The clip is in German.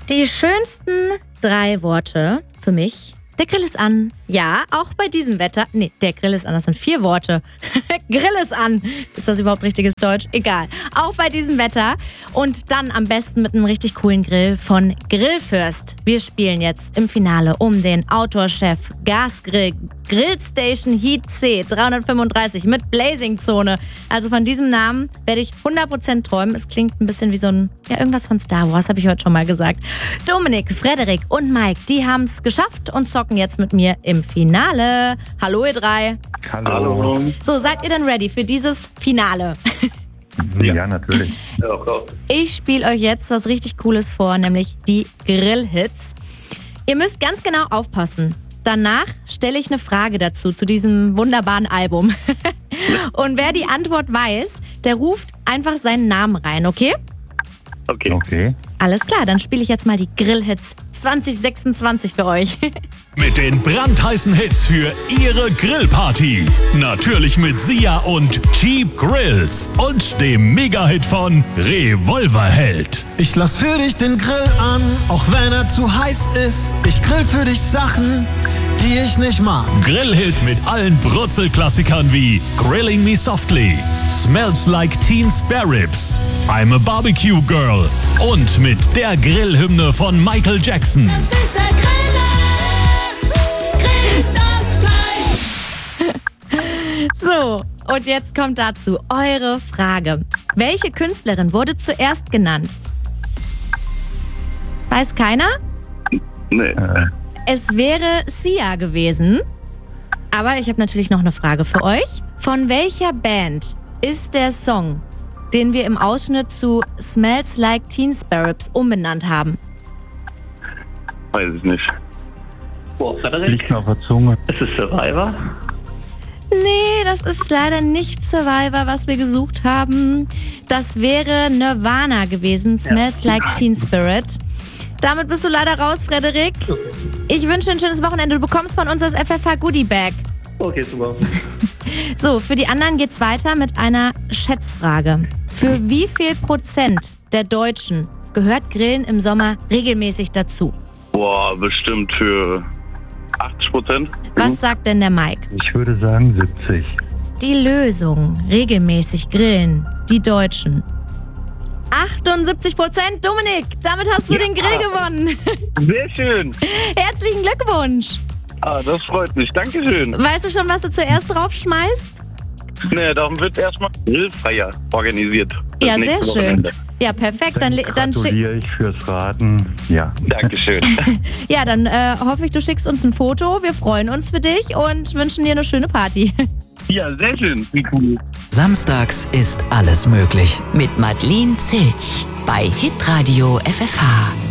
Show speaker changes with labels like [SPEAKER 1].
[SPEAKER 1] Die schönsten 3 Worte für mich. Der Grill ist an. Ja, auch bei diesem Wetter. Nee, der Grill ist an. Das sind 4 Worte. Grill ist an. Ist das überhaupt richtiges Deutsch? Egal. Auch bei diesem Wetter. Und dann am besten mit einem richtig coolen Grill von Grillfürst. Wir spielen jetzt im Finale um den Outdoor-Chef Gasgrill Grillstation Heat C 335 mit Blazing-Zone. Also von diesem Namen werde ich 100% träumen. Es klingt ein bisschen wie so ein, irgendwas von Star Wars, habe ich heute schon mal gesagt. Dominik, Frederik und Mike, die haben es geschafft und zocken jetzt mit mir im Finale. Hallo ihr 3.
[SPEAKER 2] Hallo.
[SPEAKER 1] So, seid ihr denn ready für dieses Finale?
[SPEAKER 2] Ja, natürlich.
[SPEAKER 1] Ich spiele euch jetzt was richtig Cooles vor, nämlich die Grillhits. Ihr müsst ganz genau aufpassen. Danach stelle ich eine Frage dazu, zu diesem wunderbaren Album. Und wer die Antwort weiß, der ruft einfach seinen Namen rein, okay?
[SPEAKER 2] Okay.
[SPEAKER 1] Alles klar, dann spiele ich jetzt mal die Grillhits 2026 für euch.
[SPEAKER 3] Mit den brandheißen Hits für Ihre Grillparty. Natürlich mit Sia und Cheap Grills und dem Mega-Hit von Revolverheld.
[SPEAKER 4] Ich lass für dich den Grill an, auch wenn er zu heiß ist. Ich grill für dich Sachen, die ich nicht mag.
[SPEAKER 3] Grillhits mit allen Brutzelklassikern wie Grilling Me Softly, Smells Like Teen Spare Ribs, I'm a Barbecue Girl und mit der Grillhymne von Michael Jackson.
[SPEAKER 5] Das ist der Griller, grillt das Fleisch.
[SPEAKER 1] So, und jetzt kommt dazu eure Frage. Welche Künstlerin wurde zuerst genannt? Weiß keiner?
[SPEAKER 2] Nee.
[SPEAKER 1] Es wäre Sia gewesen. Aber ich habe natürlich noch eine Frage für euch. Von welcher Band ist der Song, den wir im Ausschnitt zu Smells Like Teen Spare Ribs umbenannt haben?
[SPEAKER 2] Weiß ich nicht.
[SPEAKER 6] Frederik,
[SPEAKER 2] Liegt mir auf der Zunge.
[SPEAKER 6] ist es Survivor?
[SPEAKER 1] Nee, das ist leider nicht Survivor, was wir gesucht haben. Das wäre Nirvana gewesen, Smells Like Teen Spirit. Damit bist du leider raus, Frederik. Ich wünsche dir ein schönes Wochenende. Du bekommst von uns das FFH Goodie Bag.
[SPEAKER 6] Okay, super.
[SPEAKER 1] So, für die anderen geht's weiter mit einer Schätzfrage. Für wie viel Prozent der Deutschen gehört Grillen im Sommer regelmäßig dazu?
[SPEAKER 2] Boah, bestimmt für 80%.
[SPEAKER 1] Was sagt denn der Mike?
[SPEAKER 2] Ich würde sagen 70.
[SPEAKER 1] Die Lösung, regelmäßig grillen, die Deutschen. 78%, Dominik, damit hast du den Grill gewonnen.
[SPEAKER 2] Sehr schön.
[SPEAKER 1] Herzlichen Glückwunsch.
[SPEAKER 2] Das freut mich. Dankeschön.
[SPEAKER 1] Weißt du schon, was du zuerst drauf schmeißt?
[SPEAKER 2] Nee, darum wird erstmal Grillfeier organisiert. Das
[SPEAKER 1] Ja, sehr
[SPEAKER 2] nächste
[SPEAKER 1] schön.
[SPEAKER 2] Wochenende.
[SPEAKER 1] Ja, perfekt. Dann schick.
[SPEAKER 2] Gratuliere ich fürs Raten. Ja. Dankeschön.
[SPEAKER 1] Ja, dann hoffe ich, du schickst uns ein Foto. Wir freuen uns für dich und wünschen dir eine schöne Party.
[SPEAKER 2] Ja, sehr schön. Wie cool.
[SPEAKER 7] Samstags ist alles möglich.
[SPEAKER 8] Mit Madeleine Zilch bei Hitradio FFH.